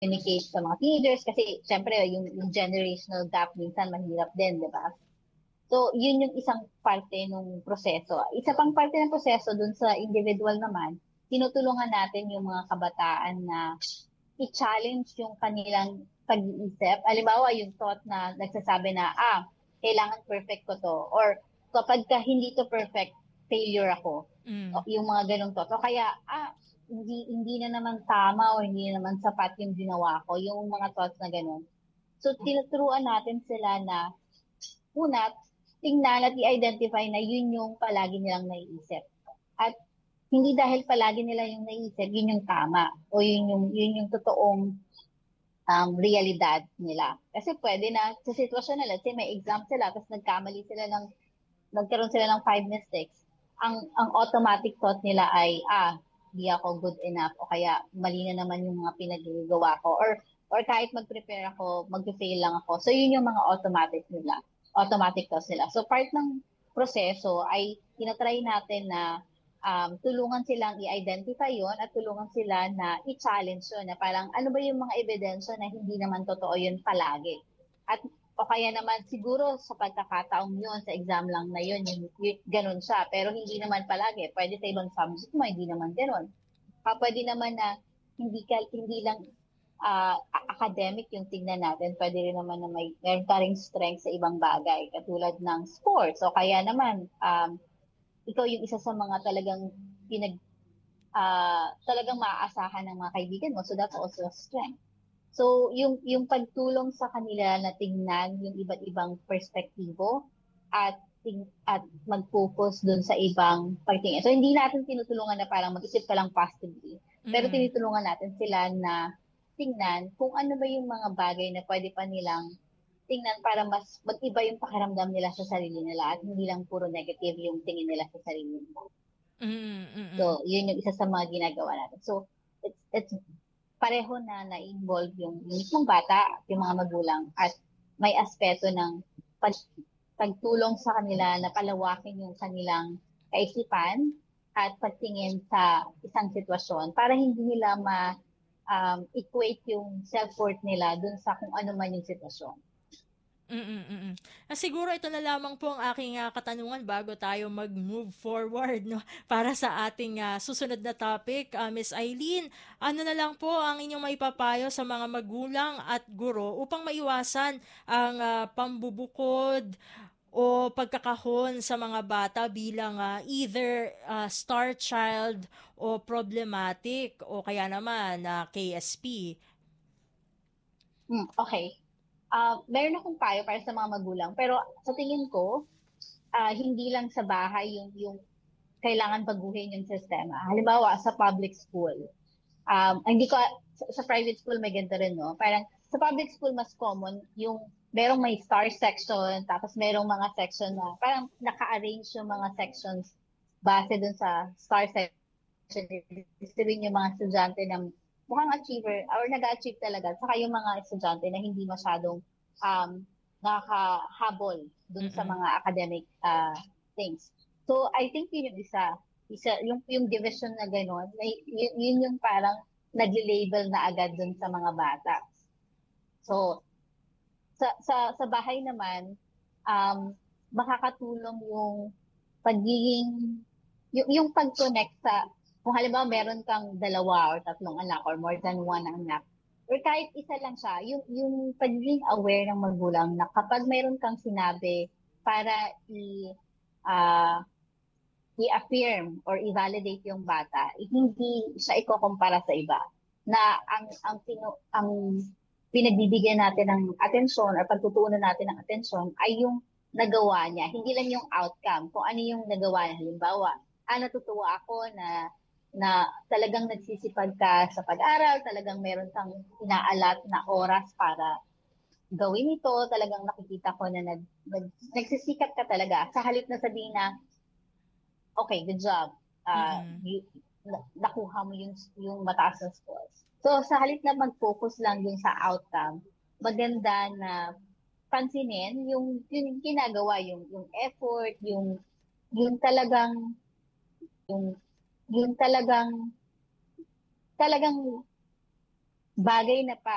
communicate sa mga teenagers kasi syempre yung generational gap minsan mahirap din, di ba? So, yun yung isang parte ng proseso. Isa pang parte ng proseso dun sa individual naman, tinutulungan natin yung mga kabataan na i-challenge yung kanilang pag-iisip. Halimbawa, yung thought na nagsasabi na, kailangan perfect ko to. Or kapag ka hindi to perfect, failure ako. Mm. Yung mga ganong thought. O kaya, hindi na naman tama o hindi na naman sapat yung ginawa ko. Yung mga thoughts na ganon. So, tinuturuan natin sila na una, tingnan at i-identify na yun yung palagi nilang naiisip. At hindi dahil palagi nila yung naiisip, yun yung tama o yun yung totoong realidad nila. Kasi pwede na sa sitwasyon na, let's say may exam sila, tapos nagkaroon sila ng 5 mistakes. Ang automatic thought nila ay, di ako good enough o kaya mali na naman yung mga pinagagawa ko or kahit mag-prepare ako, mag-fail lang ako. So yun yung mga automatic thoughts nila. So part ng proseso ay tinatry natin na tulungan silang i-identify yon at tulungan sila na i-challenge yun na parang ano ba yung mga ebidensya na hindi naman totoo yun palagi. At o kaya naman siguro sa pagkakataong yun, sa exam lang na yun, ganun siya. Pero hindi naman palagi. Pwede sa ibang subject mo, hindi naman ganun. Pwede naman na hindi lang academic yung tignan natin. Pwede rin naman na meron ka ring strength sa ibang bagay, katulad ng sports. O kaya naman, ikaw yung isa sa mga talagang maaasahan ng mga kaibigan mo. So that's also a strength. So, yung pagtulong sa kanila na tingnan yung iba't ibang perspektibo at mag-focus dun sa ibang pagtingin. So, hindi natin tinutulungan na parang mag-isip ka lang positively. Pero Mm. tinutulungan natin sila na tingnan kung ano ba yung mga bagay na pwede pa nilang tingnan para mas mag-iba yung pakiramdam nila sa sarili nila at hindi lang puro negative yung tingin nila sa sarili nila. Mm. Mm. So, yun yung isa sa mga ginagawa natin. So, it's pareho na na-involve yung mismong bata, yung mga magulang, at may aspeto ng pag, pagtulong sa kanila na palawakin yung kanilang kaisipan at pagtingin sa isang sitwasyon para hindi nila equate yung self-worth nila dun sa kung ano man yung sitwasyon. Mm. Siguro ito na lamang po ang aking katanungan bago tayo mag-move forward, no, para sa ating susunod na topic. Miss Eileen, ano na lang po ang inyong maipapayo sa mga magulang at guro upang maiwasan ang pambubukod o pagkakahon sa mga bata bilang either star child o problematic o kaya naman KSP? Okay. Meron akong payo para sa mga magulang, pero sa tingin ko, hindi lang sa bahay yung kailangan baguhin yung sistema. Halimbawa, sa public school. Hindi ko, sa private school may ganito rin, no? Parang sa public school mas common yung merong may star section, tapos merong mga section na parang naka-arrange yung mga sections base dun sa star section. Sabihin yung mga estudyante na mukhang achiever or nag-achieve talaga. Saka yung mga estudyante na hindi masyadong nakakahabol dun sa Mm-mm. mga academic things. So, I think yun yung yung division na gano'n, yun yung parang nag-label na agad dun sa mga bata. So, sa bahay naman, makakatulong yung pagiging, yung pag-connect kung halimbawa meron kang dalawa or tatlong anak or more than one anak, or kahit isa lang siya, yung pagiging aware ng magulang na kapag meron kang sinabi para ah, i-affirm or i-validate yung bata, hindi siya ikukumpara sa iba. Na ang pinagbibigyan natin ng atensyon or pagtutuunan natin ng atensyon ay yung nagawa niya, hindi lang yung outcome. Kung ano yung nagawa niya. Halimbawa, natutuwa ako na talagang nagsisipag ka sa pag-aral, talagang meron kang inaalat na oras para gawin ito, talagang nakikita ko na nagsisikat ka talaga. Sa halip na sabihin na, okay, good job. Mm-mm. Nakuha mo yung mataas na scores. So, sa halip na mag-focus lang dun sa outcome, maganda na pansinin yung ginagawa, yung effort, yung talagang, yung, yung talagang bagay na